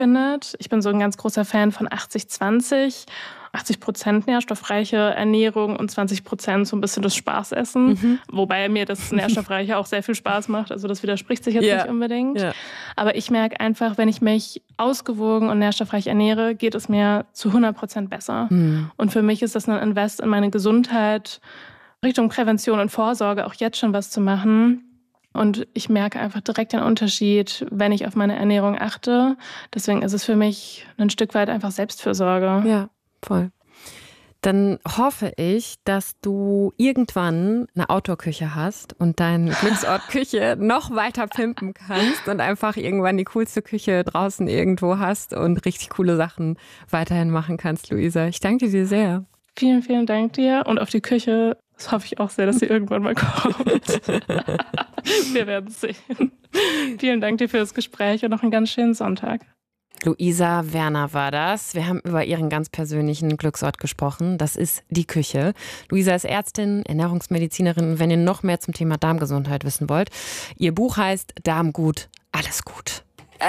findet. Ich bin so ein ganz großer Fan von 80-20. 80% nährstoffreiche Ernährung und 20% so ein bisschen das Spaßessen. Wobei mir das Nährstoffreiche auch sehr viel Spaß macht. Also das widerspricht sich jetzt nicht unbedingt. Ja. Aber ich merke einfach, wenn ich mich ausgewogen und nährstoffreich ernähre, geht es mir zu 100% besser. Und für mich ist das ein Invest in meine Gesundheit, Richtung Prävention und Vorsorge auch jetzt schon was zu machen. Und ich merke einfach direkt den Unterschied, wenn ich auf meine Ernährung achte. Deswegen ist es für mich ein Stück weit einfach Selbstfürsorge. Ja, voll. Dann hoffe ich, dass du irgendwann eine Outdoor-Küche hast und deine Glücksort-Küche noch weiter pimpen kannst und einfach irgendwann die coolste Küche draußen irgendwo hast und richtig coole Sachen weiterhin machen kannst, Luisa. Ich danke dir sehr. Vielen, vielen Dank dir. Und auf die Küche, das hoffe ich auch sehr, dass sie irgendwann mal kommt. Wir werden sehen. Vielen Dank dir für das Gespräch und noch einen ganz schönen Sonntag. Luisa Werner war das. Wir haben über ihren ganz persönlichen Glücksort gesprochen. Das ist die Küche. Luisa ist Ärztin, Ernährungsmedizinerin. Wenn ihr noch mehr zum Thema Darmgesundheit wissen wollt, ihr Buch heißt Darmgut, alles gut.